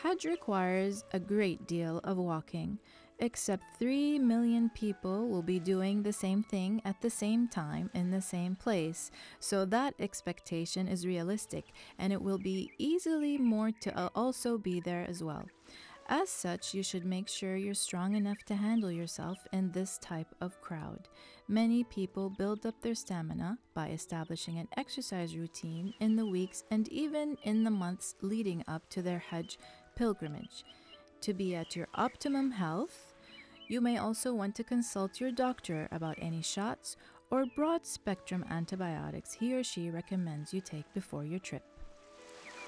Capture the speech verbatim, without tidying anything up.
Hajj requires a great deal of walking. Except three million people will be doing the same thing at the same time in the same place. So that expectation is realistic, and it will be easily more to uh, also be there as well. As such, you should make sure you're strong enough to handle yourself in this type of crowd. Many people build up their stamina by establishing an exercise routine in the weeks and even in the months leading up to their Hajj pilgrimage. To be at your optimum health, you may also want to consult your doctor about any shots or broad-spectrum antibiotics he or she recommends you take before your trip.